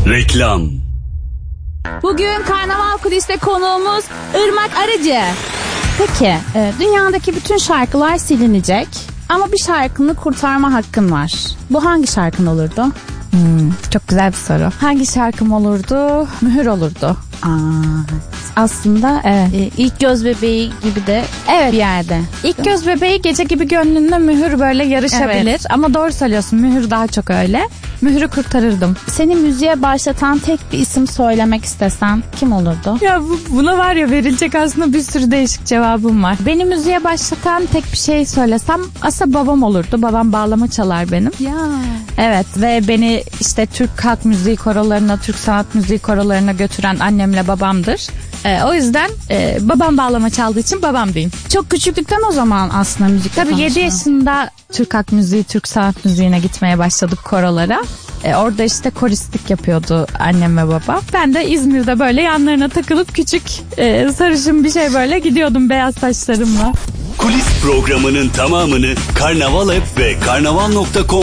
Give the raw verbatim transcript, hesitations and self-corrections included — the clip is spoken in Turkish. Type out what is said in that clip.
Reklam. Bugün Karnaval Kulisi'te konuğumuz Irmak Arıcı. Peki, e, dünyadaki bütün şarkılar silinecek ama bir şarkını kurtarma hakkın var. Bu hangi şarkın olurdu? Hmm, çok güzel bir soru. Hangi şarkım olurdu? Mühür olurdu. Aa, aslında evet. E, ilk göz bebeği gibi de Evet. bir yerde. İlk göz bebeği, gece gibi gönlünle mühür böyle yarışabilir. Evet. Ama doğru söylüyorsun, mühür daha çok öyle. Mühürü kurtarırdım. Seni müziğe başlatan tek bir isim söylemek istesen kim olurdu? Ya bu, buna var ya, verilecek aslında bir sürü değişik cevabım var. Beni müziğe başlatan tek bir şey söylesem aslında babam olurdu. Babam bağlama çalar benim. Ya. Evet, ve beni işte Türk halk müziği korolarına, Türk sanat müziği korolarına götüren annemle babamdır. Ee, o yüzden e, babam bağlama çaldığı için babam diyeyim. Çok küçüklükten o zaman aslında müzik. Tabii yedi yaşında Türk halk müziği, Türk sanat müziğine gitmeye başladık korolara. Ee, orada işte koristlik yapıyordu annem ve babam. Ben de İzmir'de böyle yanlarına takılıp küçük e, sarışın bir şey böyle gidiyordum beyaz saçlarımla. Kulis programının tamamını Karnaval App ve karnaval nokta com